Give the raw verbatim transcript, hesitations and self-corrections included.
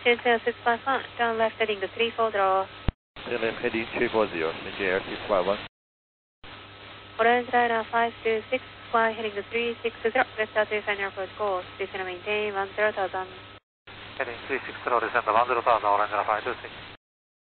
Chin Tail six five one, turn left heading to three four zero. Turn left heading three four zero, Nigeria Air six five one. Orange Radar five two six, fly heading to three six zero, West Southwest final approach course, descend and maintain one zero thousand. Heading three six zero, descend one zero thousand, Orange Radar five two six.